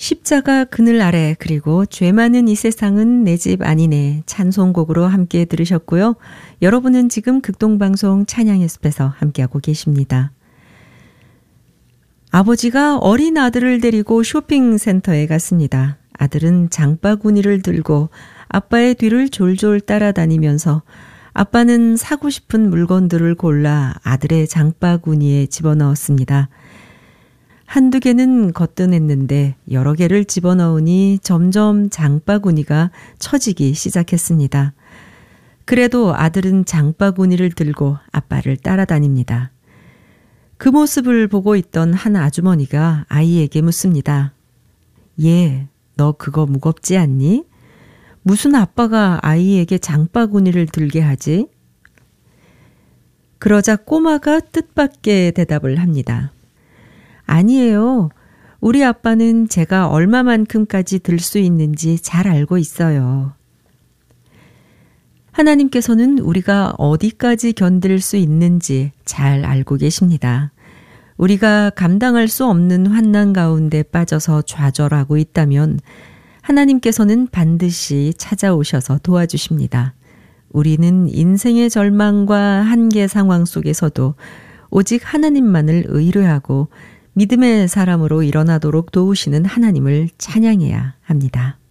십자가 그늘 아래 그리고 죄 많은 이 세상은 내 집 아니네 찬송곡으로 함께 들으셨고요. 여러분은 지금 극동방송 찬양의 숲에서 함께하고 계십니다. 아버지가 어린 아들을 데리고 쇼핑센터에 갔습니다. 아들은 장바구니를 들고 아빠의 뒤를 졸졸 따라다니면서 아빠는 사고 싶은 물건들을 골라 아들의 장바구니에 집어넣었습니다. 한두 개는 거뜬했는데 여러 개를 집어넣으니 점점 장바구니가 처지기 시작했습니다. 그래도 아들은 장바구니를 들고 아빠를 따라다닙니다. 그 모습을 보고 있던 한 아주머니가 아이에게 묻습니다. 얘, 너 그거 무겁지 않니? 무슨 아빠가 아이에게 장바구니를 들게 하지? 그러자 꼬마가 뜻밖의 대답을 합니다. 아니에요. 우리 아빠는 제가 얼마만큼까지 들 수 있는지 잘 알고 있어요. 하나님께서는 우리가 어디까지 견딜 수 있는지 잘 알고 계십니다. 우리가 감당할 수 없는 환난 가운데 빠져서 좌절하고 있다면 하나님께서는 반드시 찾아오셔서 도와주십니다. 우리는 인생의 절망과 한계 상황 속에서도 오직 하나님만을 의뢰하고 믿음의 사람으로 일어나도록 도우시는 하나님을 찬양해야 합니다.